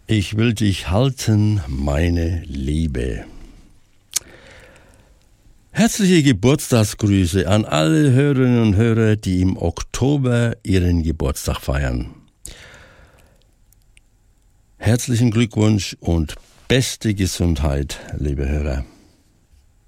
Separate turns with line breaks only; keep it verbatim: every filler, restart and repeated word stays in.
Ich will dich halten, meine Liebe. Herzliche Geburtstagsgrüße an alle Hörerinnen und Hörer, die im Oktober ihren Geburtstag feiern. Herzlichen Glückwunsch und beste Gesundheit, liebe Hörer.